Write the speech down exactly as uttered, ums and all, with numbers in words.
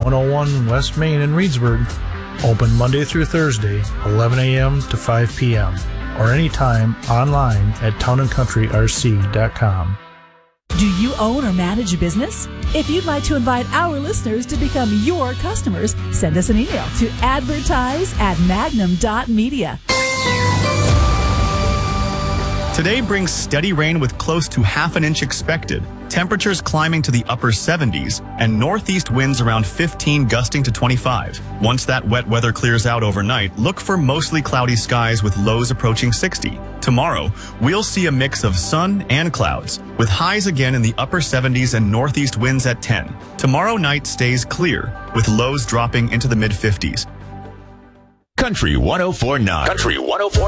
one oh one West Main in Reedsburg. Open Monday through Thursday, eleven a.m. to five p.m. or anytime online at town and country r c dot com. Do you own or manage a business? If you'd like to invite our listeners to become your customers, send us an email to advertise at magnum dot media. Today brings steady rain with close to half an inch expected, temperatures climbing to the upper seventies, and northeast winds around fifteen gusting to twenty-five. Once that wet weather clears out overnight, look for mostly cloudy skies with lows approaching sixty. Tomorrow, we'll see a mix of sun and clouds, with highs again in the upper seventies and northeast winds at ten. Tomorrow night stays clear, with lows dropping into the mid fifties. Country one oh four point nine. Country one oh four point nine.